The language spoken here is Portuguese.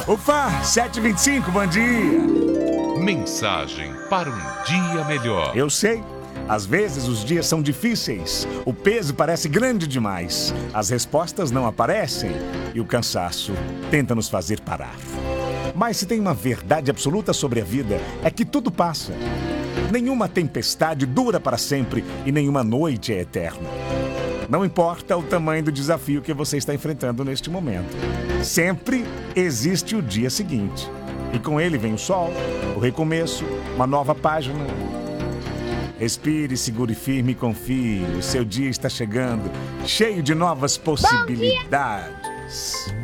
Ufa, 7h25, bom dia. Mensagem para um dia melhor. Eu sei, às vezes os dias são difíceis, o peso parece grande demais, as respostas não aparecem e o cansaço tenta nos fazer parar. Mas se tem uma verdade absoluta sobre a vida, é que tudo passa. Nenhuma tempestade dura para sempre e nenhuma noite é eterna. Não importa o tamanho do desafio que você está enfrentando neste momento. Sempre existe o dia seguinte. E com ele vem o sol, o recomeço, uma nova página. Respire, segure firme e confie. O seu dia está chegando, cheio de novas possibilidades.